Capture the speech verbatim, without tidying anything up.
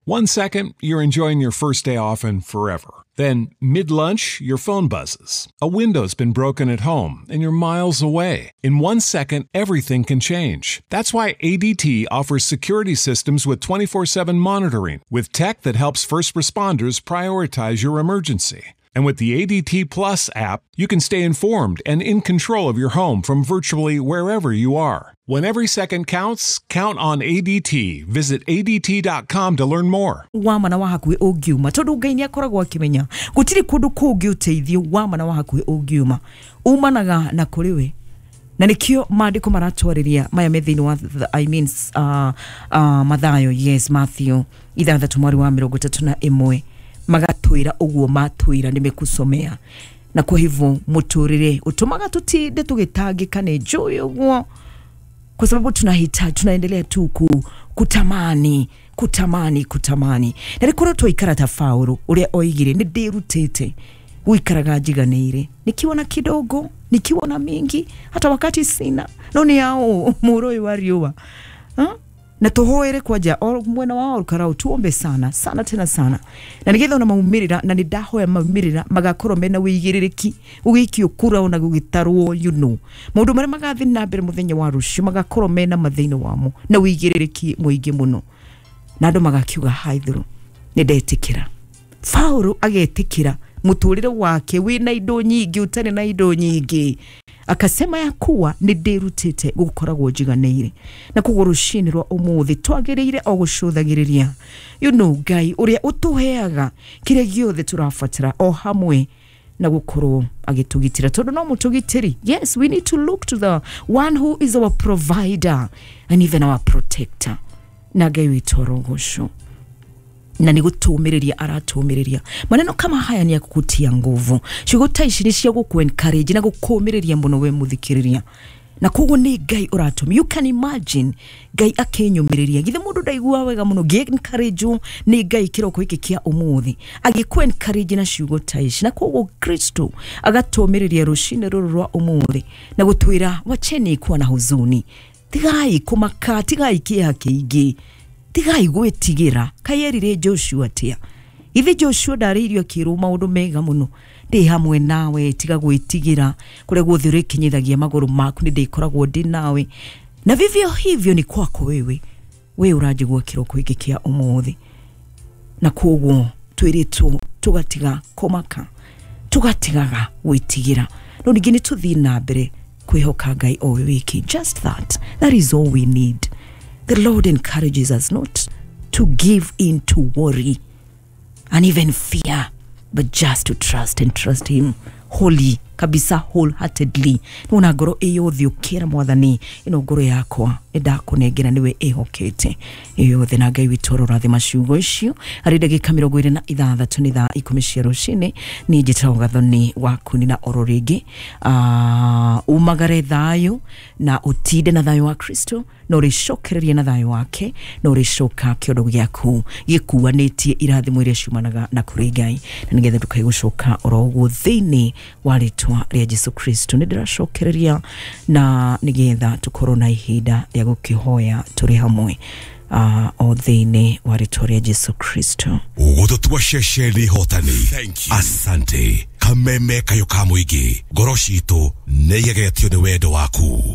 One second, you're enjoying your first day off and forever. Then, mid-lunch, your phone buzzes. A window's been broken at home, and you're miles away. In one second, everything can change. That's why A D T offers security systems with twenty-four seven monitoring, with tech that helps first responders prioritize your emergency. And with the A D T Plus app, you can stay informed and in control of your home from virtually wherever you are. When every second counts, count on A D T. Visit A D T dot com to learn more. Wamana wa hakuhi ogiuma tondu Ngai ni akoragwo akimenya gutiri kundu kungi uteithio wamana wa hakuhi ogiuma umanaga na kuriwe na nikio maandiko maratwariria maya methini wa I mean uh, uh, Mathayo yes Matthew ithathatũ mweri wa mĩrongo ĩtatũ na ĩmwe magatwira uguo matwira nimekusomea na kwa hivyo muturire utumaga tutinde tugitangika ne joy uguo kwa sababu tunahitaji tunaendelea tu kutamani kutamani kutamani na rikoro twaikara ta Paulo uria oigire ni ndirutite uikaraga jiganire nikiona kidogo nikiona mingi hata wakati sina no ni yao muroi wariwa ha na tuhoere kwaja o mwena wao karau tuombe sana sana tena sana na nigetha ona maumirira na nidahoya maumirira magakorwo mena wigiririki ugiki ukura ona gugitarwo you know mundu mari magathi na mbere muthenya wa rucio magakorwo mena mathina wamo na wigiririki muingi muno na andu magakiuga haithuru ni ndetikira Paulo agetikira muturire wake wina indo nyingi utane na indo nyingi akasema ya kuwa ni ndirutite gukoragwo jiganire na kugurushiniirwa umuthi twagiriire o gucuthagiriria you know Ngai uria utuheaga kire giothe turafatira o hamwe na gukorwo agitugitira tondu no mutugitiri yes we need to look to the one who is our provider and even our protector na Ngai witorogosho na nigutumiriria aratumiriria maneno kama haya ni ya kukutia nguvu shugota ishirishia guku encourage na gukumiriria muno we muthikiriria na kugo ni Ngai uratum you can imagine Ngai akenyumiriria githe mundu ndaigua wega muno ge encourage ni Ngai kiroko iki kia umuthi agiku encourage na shugota ishi na kugo Kristo agatumiriria rushine ruru rwa umuthi na gutwira wacheni kuwa na huzuni tigai kumaka tigai kia kiigi tigai gwetigira kayerire Joshua tia ithi Joshua ndaririo kiru maundu mega muno ndi hamwe nawe tiga gwetigira kure guthire kinyithagia maguru maku ndi ndikoragwo ndi nawe na vivyo hivyo ni kwako wewe we urajigwa kiroko iki kia umuthi na kuguo twiritu tugatiga komaka tugatigaga gwetigira no ningini tuthi na mbere kwihoka Ngai o wiki just that that is all we need. The Lord encourages us not to give in to worry and even fear, but just to trust and trust Him wholly, kabisa wholeheartedly. Nuna goro eyodhi ukira mwathani, ino goro yakwa, edako negena niwe ehokete. Eyodhi na Ngai witoro rathi mashugo ishio, aridagi kamirogo ire na ithathatũ ni thaa ikũmi cia rũcinĩ, ni njĩtagwo Gathoni waku ni na ororigi, uh, umagare thayo na utide na thayo wa Kristo, na urishokereria na thayo wake, na urishoka kĩondo gĩaku gĩkuanĩtie irathimo iria ciumanaga na kũrĩ Ngai, na nigetha ndũkaigũcoka oro ũguo thĩinĩ wa rĩtwa rĩa Jesu Kristo. Nĩ ndĩracokereria na nigetha tũkorwo na ihinda rĩa gũkĩhoya tũrĩ hamwe uh, o thĩinĩ wa rĩtwa rĩa Jesu Kristo. Ũgũtũtua ceceni hotani. Asante. Kameme kayo ka mũingĩ. Ngoro citũ nĩ igegetio nĩ wendo waku.